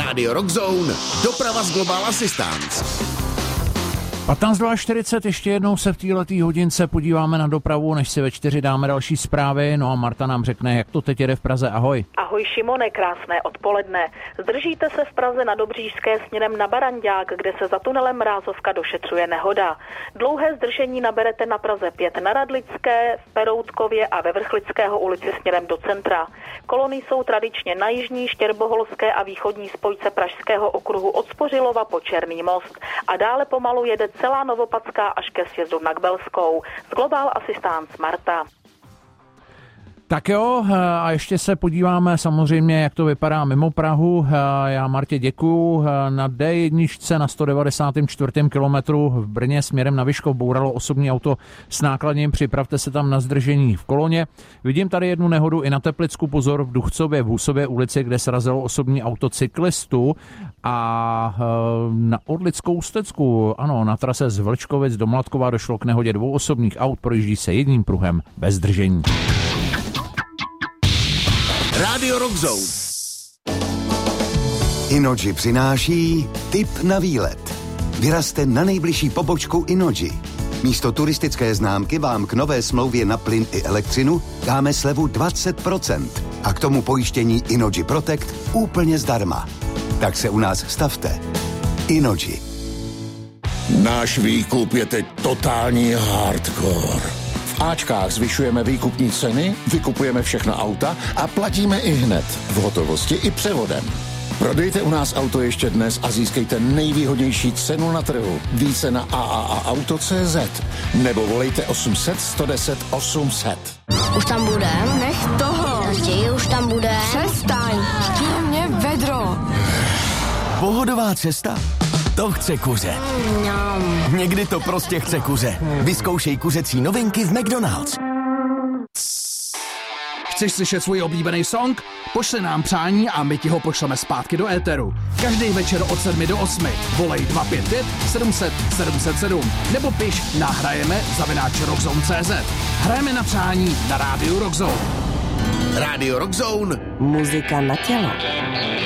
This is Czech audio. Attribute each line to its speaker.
Speaker 1: Radio Rockzone, doprava z Global Assistance.
Speaker 2: 15:40, ještě jednou se v této hodince podíváme na dopravu, než si ve 4 dáme další zprávy. No a Marta nám řekne, jak to teď jede v Praze. Ahoj.
Speaker 3: Ahoj Šimone, krásné odpoledne. Zdržíte se v Praze na Dobříšské směrem na Barandák, kde se za tunelem Mrázovka došetřuje nehoda. Dlouhé zdržení naberete na Praze 5 na Radlické, v Peroutkově a ve Vrchlického ulici směrem do centra. Kolony jsou tradičně na jižní, štěrboholské a východní spojce Pražského okruhu od Spořilova po Černý most. A dále pomalu jede celá Novopadská až ke sjezdu na Kbelskou. Z Global Assistance Marta.
Speaker 2: Tak jo, a ještě se podíváme samozřejmě, jak to vypadá mimo Prahu. Já Martě děkuju. Na D1 na 194. kilometru v Brně směrem na Vyškov bouralo osobní auto s nákladním. Připravte se tam na zdržení v koloně. Vidím tady jednu nehodu i na Teplicku. Pozor, v Duchcově, v Husově ulici, kde srazilo osobní auto cyklistu. A na Orlickou Stecku, ano, na trase z Vlčkovic do Mladkova došlo k nehodě 2 osobních aut. Projíždí se jedním pruhem bez zdržení.
Speaker 1: Radio Rockzone.
Speaker 4: Innogy přináší tip na výlet. Vyrazte na nejbližší pobočku Innogy. Místo turistické známky vám k nové smlouvě na plyn i elektřinu dáme slevu 20% a k tomu pojištění Innogy Protect úplně zdarma. Tak se u nás stavte. Innogy.
Speaker 5: Náš výkup je teď totální hardcore. V Ačkách zvyšujeme výkupní ceny, vykupujeme všechna auta a platíme i hned, v hotovosti i převodem. Prodejte u nás auto ještě dnes a získejte nejvýhodnější cenu na trhu. Více na AAAauto.cz nebo volejte 800 110 800.
Speaker 6: Už tam budem?
Speaker 7: Nech toho.
Speaker 6: Raději už tam bude.
Speaker 7: Přestaň. Chtěl mě vedro.
Speaker 8: Pohodová cesta? To chce kuře. Někdy to prostě chce kuře. Vyzkoušej kuřecí novinky v McDonald's.
Speaker 9: Chceš slyšet svůj oblíbený song? Pošli nám přání a my ti ho pošleme zpátky do éteru. Každý večer od 7 do 8. Volej 255 700 707 nebo piš na hrajeme@rockzone.cz. Hrajeme na přání na rádiu Rockzone.
Speaker 1: Radio Rockzone.
Speaker 7: Muzika na tělo.